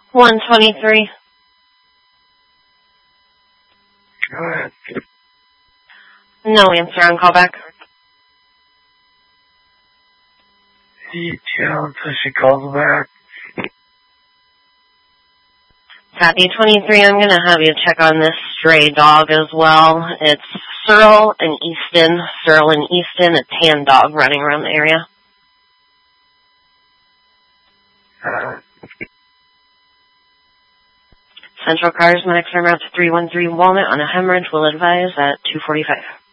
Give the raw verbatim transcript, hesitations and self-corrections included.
one twenty-three. Go ahead. No answer on callback. Detail until she calls back. Copy twenty-three, I'm going to have you check on this stray dog as well. It's Searle and Easton. Searle and Easton, a tan dog running around the area. Uh, Central Cars, next route to three one three Walnut on a hemorrhage will advise at two forty-five.